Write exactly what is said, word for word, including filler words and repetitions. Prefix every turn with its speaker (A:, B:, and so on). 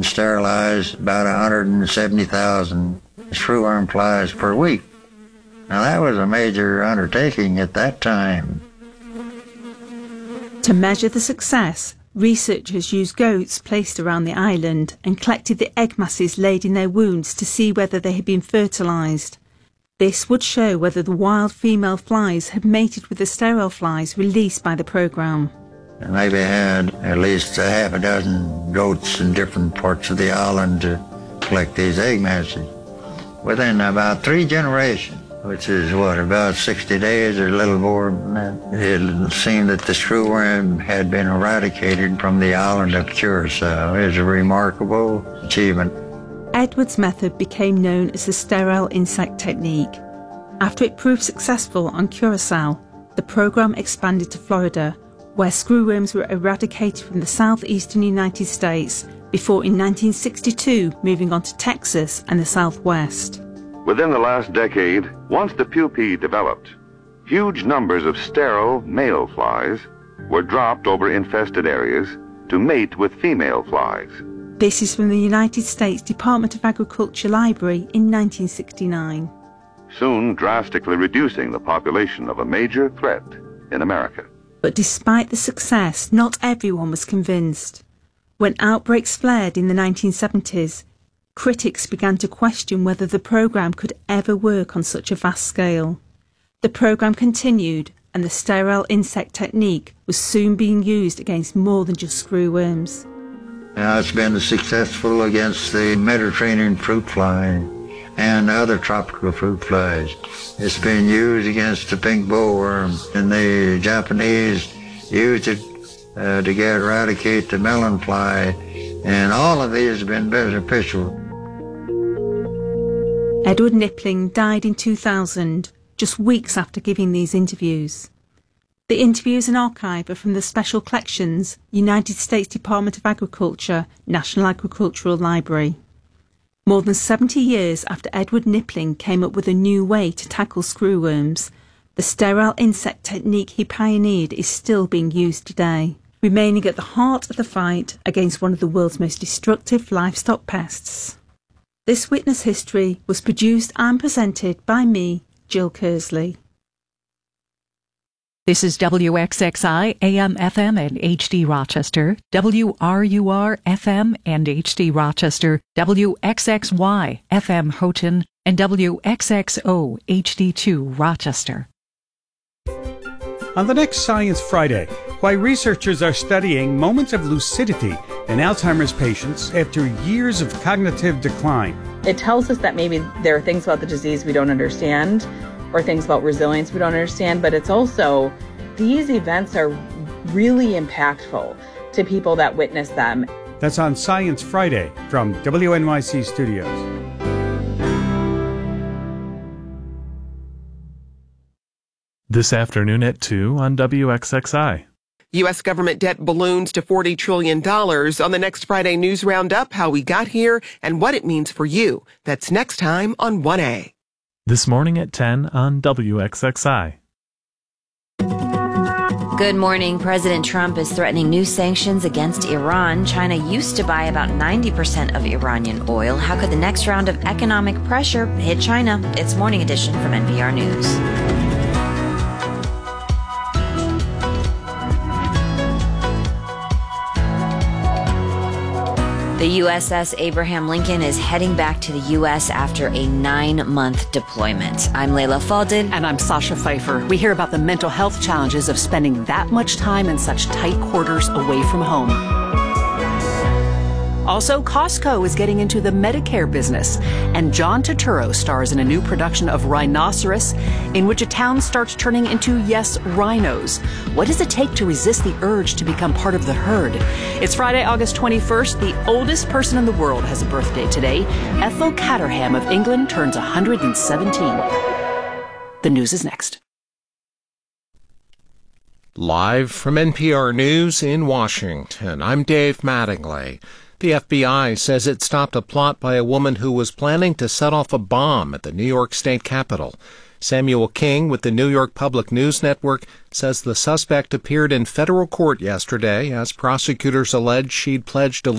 A: and sterilize about one hundred seventy thousand screwworm flies per week. Now that was a major undertaking at that time.
B: To measure the success, researchers used goats placed around the island and collected the egg masses laid in their wounds to see whether they had been fertilised. This would show whether the wild female flies had mated with the sterile flies released by the programme.
A: And maybe had at least a half a dozen goats in different parts of the island to collect these egg masses. Within about three generations, which is what, about sixty days or a little more than that, it seemed that the screwworm had been eradicated from the island of Curacao. It was a remarkable achievement.
B: Edwards' method became known as the sterile insect technique. After it proved successful on Curacao, the program expanded to Florida, where screwworms were eradicated from the southeastern United States before in nineteen sixty-two moving on to Texas and the Southwest.
C: Within the last decade, once the pupae developed, huge numbers of sterile male flies were dropped over infested areas to mate with female flies.
B: This is from the United States Department of Agriculture Library in nineteen sixty-nine.
C: Soon drastically reducing the population of a major threat in America.
B: But despite the success, not everyone was convinced. When outbreaks flared in the nineteen seventies, critics began to question whether the programme could ever work on such a vast scale. The programme continued, and the sterile insect technique was soon being used against more than just screwworms.
A: Now it's been successful against the Mediterranean fruit fly and other tropical fruit flies. It's been used against the pink bollworm, and the Japanese used it uh, to get eradicate the melon fly, and all of these have been beneficial.
B: Edward Knipling died in two thousand, just weeks after giving these interviews. The interviews and archive are from the Special Collections, United States Department of Agriculture, National Agricultural Library. More than seventy years after Edward Knipling came up with a new way to tackle screwworms, the sterile insect technique he pioneered is still being used today, remaining at the heart of the fight against one of the world's most destructive livestock pests. This Witness History was produced and presented by me, Jill Kersley.
D: This is W X X I, A M F M and H D Rochester, W R U R F M and H D Rochester, W X X Y F M Houghton, and W X X O H D two Rochester.
E: On the next Science Friday, why researchers are studying moments of lucidity in Alzheimer's patients after years of cognitive decline.
F: It tells us that maybe there are things about the disease we don't understand, or things about resilience we don't understand, but it's also, these events are really impactful to people that witness them.
E: That's on Science Friday from W N Y C Studios.
G: This afternoon at two on W X X I.
H: U S government debt balloons to forty trillion dollars. On the next Friday News Roundup, how we got here and what it means for you. That's next time on one A.
G: This morning at ten on W X X I.
I: Good morning. President Trump is threatening new sanctions against Iran. China used to buy about ninety percent of Iranian oil. How could the next round of economic pressure hit China? It's Morning Edition from N P R News. The U S S Abraham Lincoln is heading back to the U S after a nine-month deployment. I'm Layla Faldin.
D: And I'm Sasha Pfeiffer. We hear about the mental health challenges of spending that much time in such tight quarters away from home. Also, Costco is getting into the Medicare business, and John Turturro stars in a new production of Rhinoceros, in which a town starts turning into, yes, rhinos. What does it take to resist the urge to become part of the herd? It's Friday, August twenty-first. The oldest person in the world has a birthday today. Ethel Caterham of England turns one hundred seventeen. The news is next.
J: Live from N P R News in Washington, I'm Dave Mattingly. The F B I says it stopped a plot by a woman who was planning to set off a bomb at the New York State Capitol. Samuel King with the New York Public News Network says the suspect appeared in federal court yesterday as prosecutors allege she'd pledged